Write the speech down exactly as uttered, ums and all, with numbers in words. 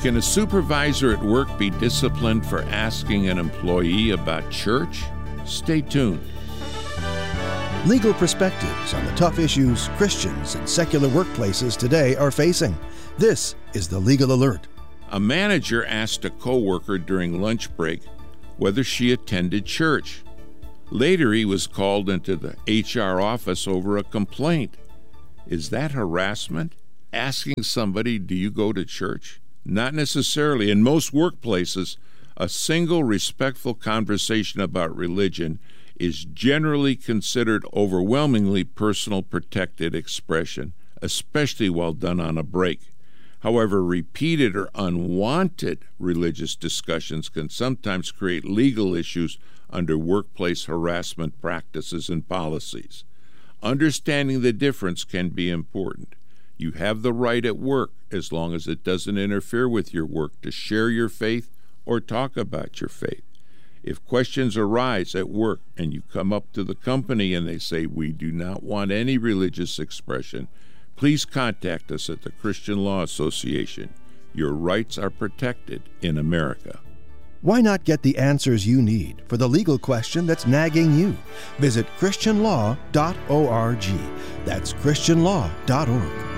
Can a supervisor at work be disciplined for asking an employee about church? Stay tuned. Legal perspectives on the tough issues Christians in secular workplaces today are facing. This is the Legal Alert. A manager asked a coworker during lunch break whether she attended church. Later, he was called into the H R office over a complaint. Is that harassment? Asking somebody, do you go to church? Not necessarily. In most workplaces, a single respectful conversation about religion is generally considered overwhelmingly personal, protected expression, especially while done on a break. However, repeated or unwanted religious discussions can sometimes create legal issues under workplace harassment practices and policies. Understanding the difference can be important. You have the right at work, as long as it doesn't interfere with your work, to share your faith or talk about your faith. If questions arise at work and you come up to the company and they say, we do not want any religious expression, please contact us at the Christian Law Association. Your rights are protected in America. Why not get the answers you need for the legal question that's nagging you? Visit christian law dot org. That's christian law dot org.